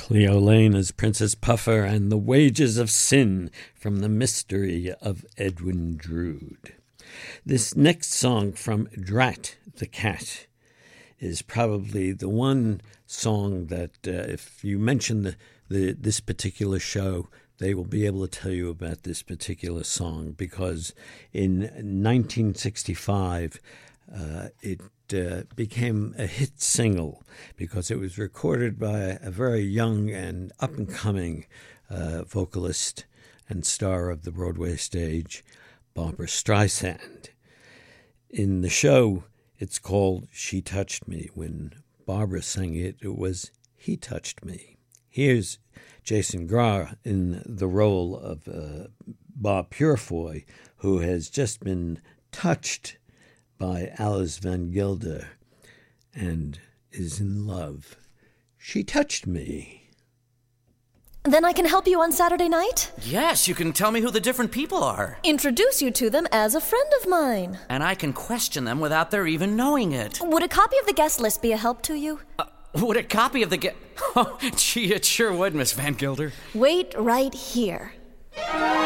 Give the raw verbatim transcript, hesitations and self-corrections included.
Cleo Lane as Princess Puffer and The Wages of Sin from The Mystery of Edwin Drood. This next song from Drat the Cat is probably the one song that uh, if you mention the, the this particular show, they will be able to tell you about this particular song, because in nineteen sixty-five uh, it uh, became a hit single because it was recorded by a very young and up-and-coming uh, vocalist and star of the Broadway stage, Barbra Streisand. In the show, it's called She Touched Me. When Barbara sang it, it was He Touched Me. Here's Jason Gra in the role of uh, Bob Purefoy, who has just been touched by Alice Van Gelder and is in love. She touched me. Then I can help you on Saturday night? Yes, you can tell me who the different people are. Introduce you to them as a friend of mine. And I can question them without their even knowing it. Would a copy of the guest list be a help to you? Uh, would a copy of the guest... Oh, gee, it sure would, Miss Van Gelder. Wait right here.